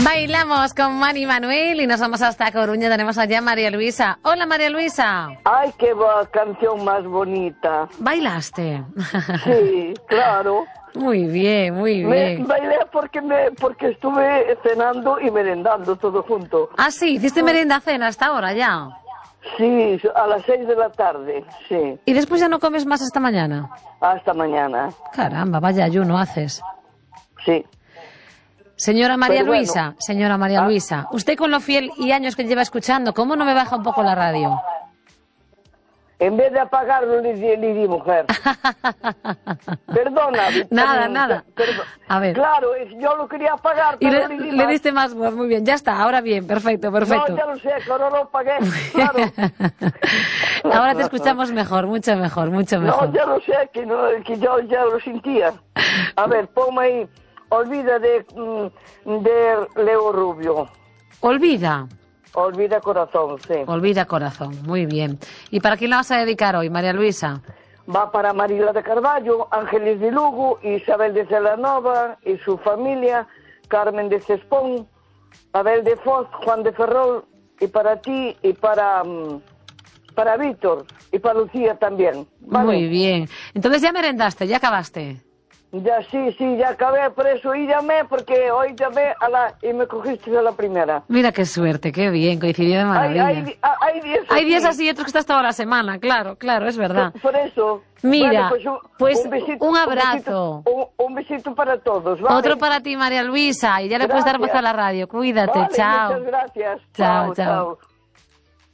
Bailamos con Mari Manuel y nos vamos hasta Coruña. Tenemos allá a María Luisa. Hola, María Luisa. Ay, qué canción más bonita. ¿Bailaste? Sí, claro. Muy bien, muy bien. Bailé porque estuve cenando y merendando todo junto. Ah, sí, hiciste merienda cena hasta ahora ya. Sí, a las 6 de la tarde, sí. ¿Y después ya no comes más hasta mañana? Hasta mañana. Caramba, vaya ayuno haces. Sí. Señora María Pero bueno. Luisa, señora María Luisa, usted con lo fiel y años que lleva escuchando, ¿cómo no me baja un poco la radio? En vez de apagarlo, le di mujer. Perdona. Nada. A ver. Claro, yo lo quería apagar, Y pero le diste más voz, muy bien. Ya está, ahora bien, perfecto. No, ya lo sé, que ahora lo apagué, claro. Ahora te escuchamos mejor, mucho mejor. No, ya lo sé, que yo ya lo sentía. A ver, ponme ahí, Olvida de Leo Rubio. Olvida. Olvida corazón, sí. Olvida corazón, muy bien. ¿Y para quién la vas a dedicar hoy, María Luisa? Va para Marila de Carballo, Ángeles de Lugo, Isabel de Celanova y su familia, Carmen de Cespón, Abel de Foz, Juan de Ferrol, y para ti y para Víctor y para Lucía también. ¿Vale? Muy bien. Entonces ya merendaste, ya acabaste. Ya sí, ya acabé, por eso y llamé, porque hoy llamé y me cogiste a la primera. Mira qué suerte, qué bien, coincidió de maravilla. Hay días así y otros que estás toda la semana, claro, es verdad. Por eso. Mira, bueno, pues un besito, un abrazo. Un besito para todos, ¿vale? Otro para ti, María Luisa, y ya le puedes dar voz a la radio. Cuídate, Vale, chao. muchas gracias. Chao.